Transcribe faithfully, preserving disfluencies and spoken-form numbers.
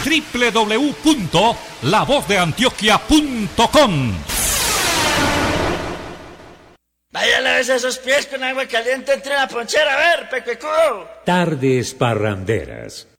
doble u doble u doble u punto la voz de antioquia punto com. Vaya, lávese esos pies con agua caliente entre la ponchera, a ver, pecuecudo. Tardes parranderas.